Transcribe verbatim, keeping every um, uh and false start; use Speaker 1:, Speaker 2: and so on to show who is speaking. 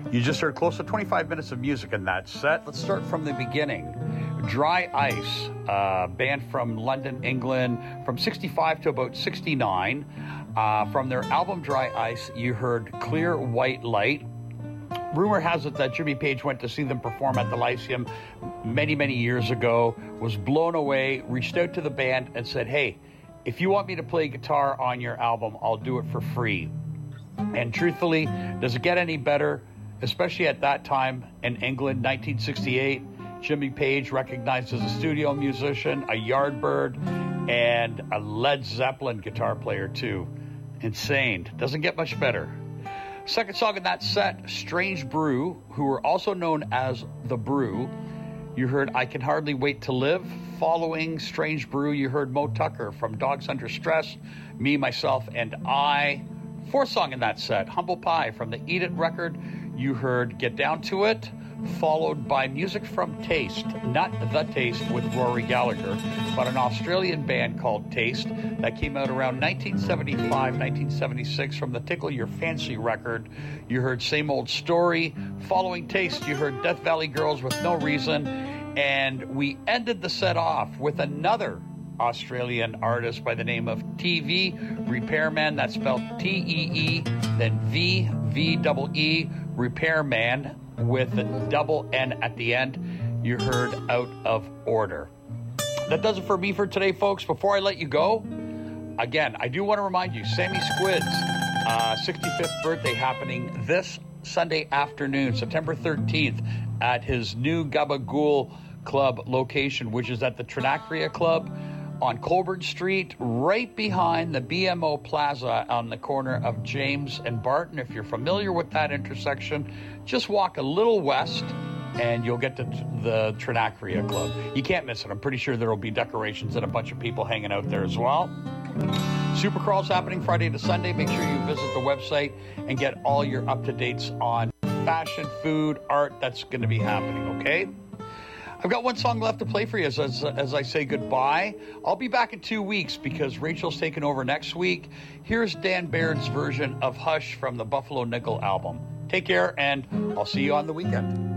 Speaker 1: You just heard close to twenty-five minutes of music in that set. Let's start from the beginning. Dry Ice, uh, band from London, England, from sixty-five to about sixty-nine. Uh, from their album Dry Ice, you heard Clear White Light. Rumor has it that Jimmy Page went to see them perform at the Lyceum many, many years ago, was blown away, reached out to the band and said, hey, if you want me to play guitar on your album, I'll do it for free. And truthfully, does it get any better? Especially at that time in England, nineteen sixty-eight, Jimmy Page recognized as a studio musician, a Yardbird, and a Led Zeppelin guitar player too. Insane. Doesn't get much better. Second song in that set, Strange Brew, who were also known as The Brew. You heard I Can Hardly Wait to Live. Following Strange Brew, you heard Mo Tucker from Dogs Under Stress, Me, Myself, and I. Fourth song in that set, Humble Pie from the Eat It record. You heard Get Down to It, followed by music from Taste, not The Taste with Rory Gallagher, but an Australian band called Taste that came out around nineteen seventy-five, nineteen seventy-six from the Tickle Your Fancy record. You heard Same Old Story. Following Taste, you heard Death Valley Girls with No Reason. And we ended the set off with another Australian artist by the name of T V Repairman. That's spelled T E E, then V, V double E, Repairman with a double N at the end. You heard Out of Order. That does it for me for today, folks. Before I let you go, again, I do want to remind you, Sammy Squid's uh, sixty-fifth birthday happening this Sunday afternoon, September thirteenth, at his new Gabagool Club location, which is at the Trinacria Club on Colburn Street, right behind the B M O Plaza on the corner of James and Barton. If you're familiar with that intersection, just walk a little west and you'll get to the Trinacria Club. You can't miss it. I'm pretty sure there will be decorations and a bunch of people hanging out there as well. Supercrawl's happening Friday to Sunday. Make sure you visit the website and get all your up-to-dates on fashion, food, art. That's going to be happening, okay? I've got one song left to play for you as, as, as I say goodbye. I'll be back in two weeks because Rachel's taking over next week. Here's Dan Baird's version of Hush from the Buffalo Nickel album. Take care, and I'll see you on the weekend.